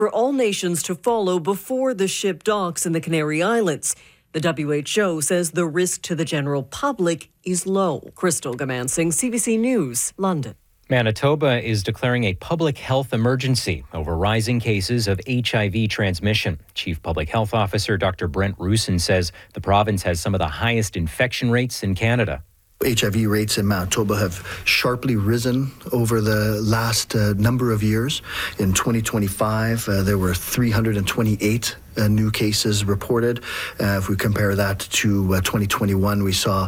for all nations to follow before the ship docks in the Canary Islands. The WHO says the risk to the general public is low. Crystal Gamansing, CBC News, London. Manitoba is declaring a public health emergency over rising cases of HIV transmission. Chief Public Health Officer Dr. Brent Roussin says the province has some of the highest infection rates in Canada. HIV rates in Manitoba have sharply risen over the last number of years. In 2025, there were 328 new cases reported. If we compare that to 2021, we saw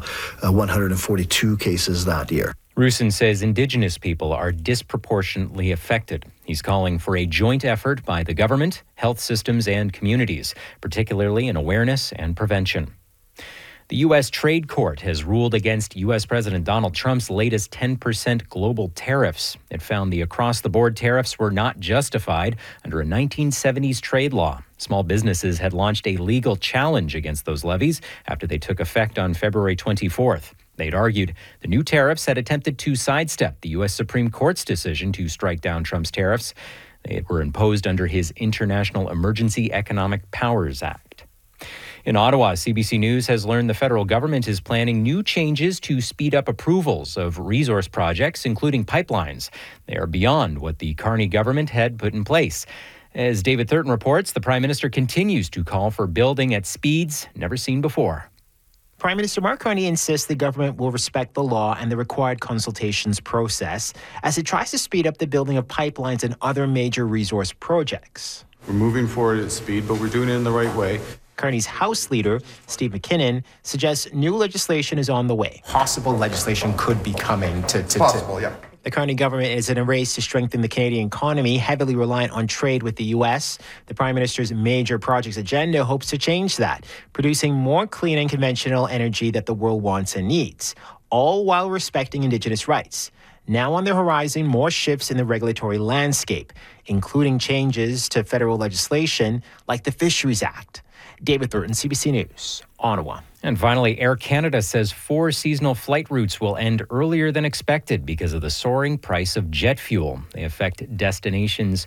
142 cases that year. Roussin says Indigenous people are disproportionately affected. He's calling for a joint effort by the government, health systems, and communities, particularly in awareness and prevention. The U.S. Trade Court has ruled against U.S. President Donald Trump's latest 10% global tariffs. It found the across-the-board tariffs were not justified under a 1970s trade law. Small businesses had launched a legal challenge against those levies after they took effect on February 24th. They'd argued the new tariffs had attempted to sidestep the U.S. Supreme Court's decision to strike down Trump's tariffs. They were imposed under his International Emergency Economic Powers Act. In Ottawa, CBC News has learned the federal government is planning new changes to speed up approvals of resource projects, including pipelines. They are beyond what the Carney government had put in place. As David Thurton reports, the Prime Minister continues to call for building at speeds never seen before. Prime Minister Mark Carney insists the government will respect the law and the required consultations process as it tries to speed up the building of pipelines and other major resource projects. We're moving forward at speed, but we're doing it in the right way. Carney's House Leader, Steve McKinnon, suggests new legislation is on the way. Possible legislation could be coming Possible, yeah. The Carney government is in a race to strengthen the Canadian economy, heavily reliant on trade with the U.S. The Prime Minister's major projects agenda hopes to change that, producing more clean and conventional energy that the world wants and needs, all while respecting Indigenous rights. Now on the horizon, more shifts in the regulatory landscape, including changes to federal legislation like the Fisheries Act. David Thurton, CBC News, Ottawa. And finally, Air Canada says 4 seasonal flight routes will end earlier than expected because of the soaring price of jet fuel. The affected destinations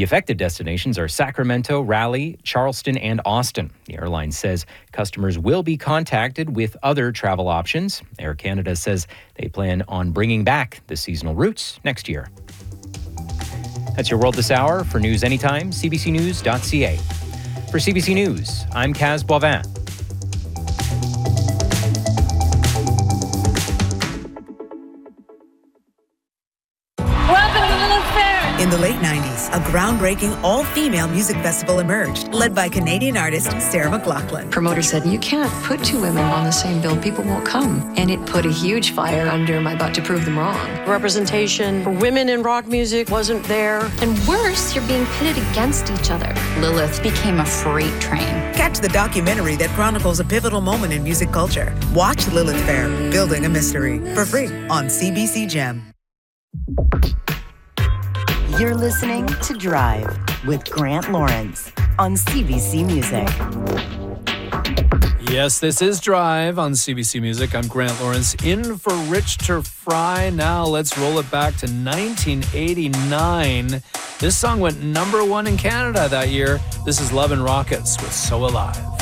are Sacramento, Raleigh, Charleston, and Austin. The airline says customers will be contacted with other travel options. Air Canada says they plan on bringing back the seasonal routes next year. That's your World This Hour. For news anytime, cbcnews.ca. For CBC News, I'm Kaz Boivin. In the late 90s, a groundbreaking all-female music festival emerged, led by Canadian artist Sarah McLachlan. Promoter said, you can't put 2 women on the same bill. People won't come. And it put a huge fire under my butt to prove them wrong. Representation for women in rock music wasn't there. And worse, you're being pitted against each other. Lilith became a freight train. Catch the documentary that chronicles a pivotal moment in music culture. Watch Lilith Fair, Building a Mystery, for free on CBC Gem. You're listening to Drive with Grant Lawrence on CBC Music. Yes, this is Drive on CBC Music. I'm Grant Lawrence in for Richard Fry. Now let's roll it back to 1989. This song went #1 in Canada that year. This is Love and Rockets with So Alive.